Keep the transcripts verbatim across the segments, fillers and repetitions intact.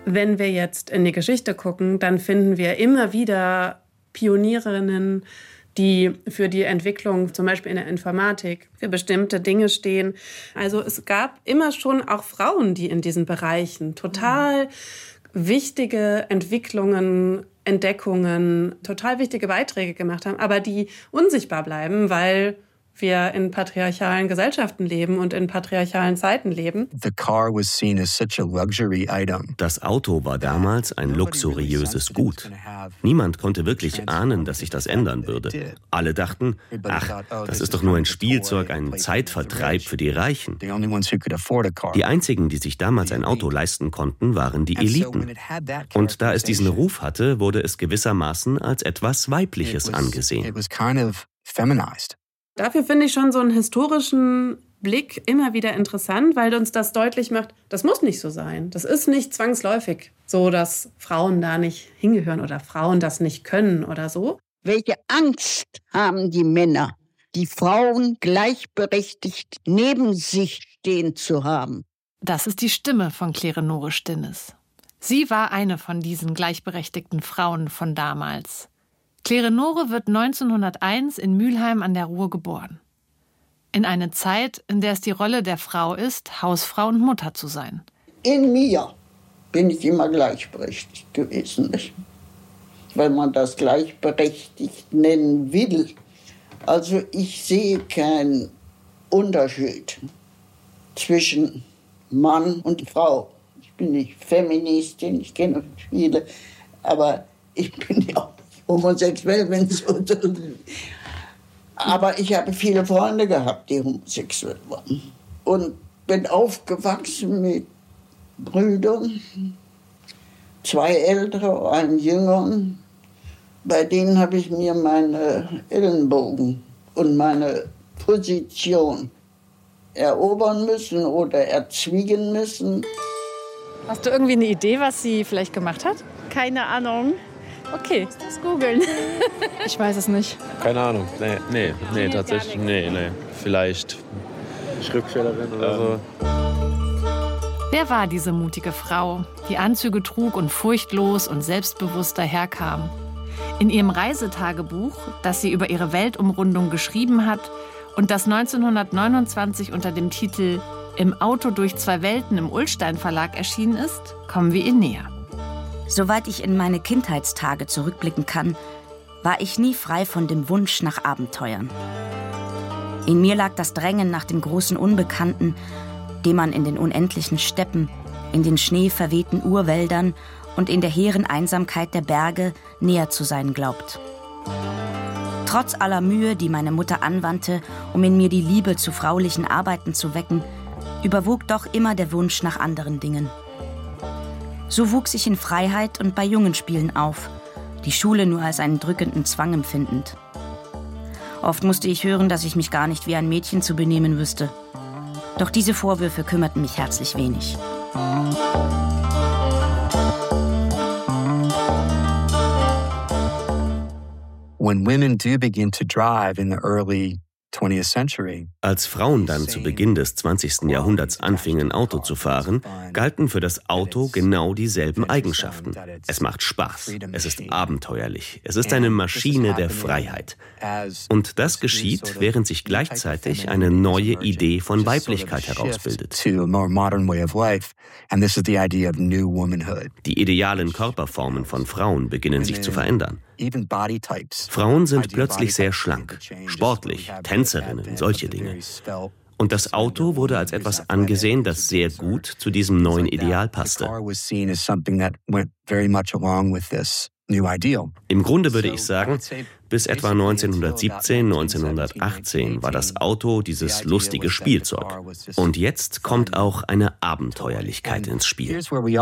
Wenn wir jetzt in die Geschichte gucken, dann finden wir immer wieder Pionierinnen, die für die Entwicklung, zum Beispiel in der Informatik, für bestimmte Dinge stehen. Also es gab immer schon auch Frauen, die in diesen Bereichen total wichtige Entwicklungen, Entdeckungen, total wichtige Beiträge gemacht haben, aber die unsichtbar bleiben, weil wir in patriarchalen Gesellschaften leben und in patriarchalen Zeiten leben. Das Auto war damals ein luxuriöses Gut. Niemand konnte wirklich ahnen, dass sich das ändern würde. Alle dachten, ach, das ist doch nur ein Spielzeug, ein Zeitvertreib für die Reichen. Die einzigen, die sich damals ein Auto leisten konnten, waren die Eliten. Und da es diesen Ruf hatte, wurde es gewissermaßen als etwas Weibliches angesehen. Dafür finde ich schon so einen historischen Blick immer wieder interessant, weil uns das deutlich macht, das muss nicht so sein. Das ist nicht zwangsläufig so, dass Frauen da nicht hingehören oder Frauen das nicht können oder so. Welche Angst haben die Männer, die Frauen gleichberechtigt neben sich stehen zu haben? Das ist die Stimme von Klerenore Stinnes. Sie war eine von diesen gleichberechtigten Frauen von damals. Klerenore wird neunzehnhunderteins in Mülheim an der Ruhr geboren. In eine Zeit, in der es die Rolle der Frau ist, Hausfrau und Mutter zu sein. In mir bin ich immer gleichberechtigt gewesen, nicht? Wenn man das gleichberechtigt nennen will. Also ich sehe keinen Unterschied zwischen Mann und Frau. Ich bin nicht Feministin, ich kenne viele, aber ich bin ja auch homosexuell, wenn es so ist. Aber ich habe viele Freunde gehabt, die homosexuell waren. Und bin aufgewachsen mit Brüdern, zwei ältere, einen jüngeren. Bei denen habe ich mir meine Ellenbogen und meine Position erobern müssen oder erzwingen müssen. Hast du irgendwie eine Idee, was sie vielleicht gemacht hat? Keine Ahnung. Okay. Ich muss das googeln. Ich weiß es nicht. Keine Ahnung. Nee, nee, nee tatsächlich. Nee, nee. Vielleicht Schriftstellerin oder so. Wer war diese mutige Frau, die Anzüge trug und furchtlos und selbstbewusst daherkam? In ihrem Reisetagebuch, das sie über ihre Weltumrundung geschrieben hat und das neunzehnhundertneunundzwanzig unter dem Titel »Im Auto durch zwei Welten« im Ullstein Verlag erschienen ist, kommen wir ihr näher. Soweit ich in meine Kindheitstage zurückblicken kann, war ich nie frei von dem Wunsch nach Abenteuern. In mir lag das Drängen nach dem großen Unbekannten, dem man in den unendlichen Steppen, in den schneeverwehten Urwäldern und in der hehren Einsamkeit der Berge näher zu sein glaubt. Trotz aller Mühe, die meine Mutter anwandte, um in mir die Liebe zu fraulichen Arbeiten zu wecken, überwog doch immer der Wunsch nach anderen Dingen. So wuchs ich in Freiheit und bei Jungenspielen auf, die Schule nur als einen drückenden Zwang empfindend. Oft musste ich hören, dass ich mich gar nicht wie ein Mädchen zu benehmen wüsste. Doch diese Vorwürfe kümmerten mich herzlich wenig. When women do begin to drive in the early twentieth century. Als Frauen dann zu Beginn des zwanzigsten Jahrhunderts anfingen, Auto zu fahren, galten für das Auto genau dieselben Eigenschaften. Es macht Spaß, es ist abenteuerlich, es ist eine Maschine der Freiheit. Und das geschieht, während sich gleichzeitig eine neue Idee von Weiblichkeit herausbildet. Die idealen Körperformen von Frauen beginnen sich zu verändern. Frauen sind plötzlich sehr schlank, sportlich, Tänzerinnen, solche Dinge. Und das Auto wurde als etwas angesehen, das sehr gut zu diesem neuen Ideal passte. Im Grunde würde ich sagen, bis etwa neunzehnhundertsiebzehn, neunzehnhundertachtzehn war das Auto dieses lustige Spielzeug. Und jetzt kommt auch eine Abenteuerlichkeit ins Spiel.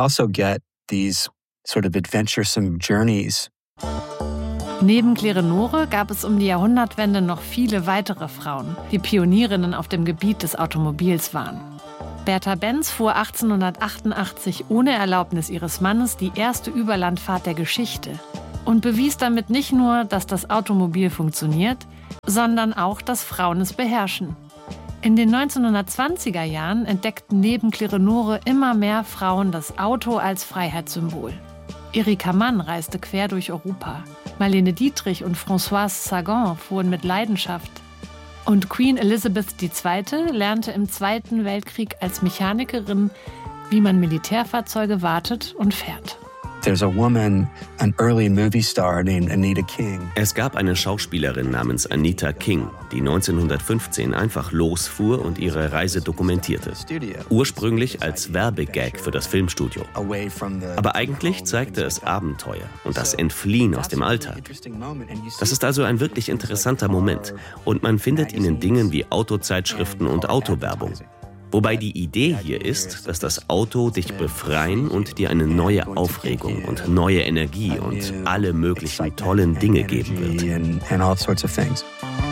Neben Klerenore gab es um die Jahrhundertwende noch viele weitere Frauen, die Pionierinnen auf dem Gebiet des Automobils waren. Bertha Benz fuhr achtzehnhundertachtundachtzig ohne Erlaubnis ihres Mannes die erste Überlandfahrt der Geschichte und bewies damit nicht nur, dass das Automobil funktioniert, sondern auch, dass Frauen es beherrschen. In den neunzehnhundertzwanziger Jahren entdeckten neben Kleonore immer mehr Frauen das Auto als Freiheitssymbol. Erika Mann reiste quer durch Europa. Marlene Dietrich und Françoise Sagan fuhren mit Leidenschaft. Und Queen Elizabeth die Zweite lernte im Zweiten Weltkrieg als Mechanikerin, wie man Militärfahrzeuge wartet und fährt. There's a woman, an early movie star named Anita King. Es gab eine Schauspielerin namens Anita King, die neunzehnhundertfünfzehn einfach losfuhr und ihre Reise dokumentierte. Ursprünglich als Werbegag für das Filmstudio. Aber eigentlich zeigte es Abenteuer und das Entfliehen aus dem Alltag. Das ist also ein wirklich interessanter Moment. Und man findet ihn in Dingen wie Autozeitschriften und Autowerbung. Wobei die Idee hier ist, dass das Auto dich befreien und dir eine neue Aufregung und neue Energie und alle möglichen tollen Dinge geben wird.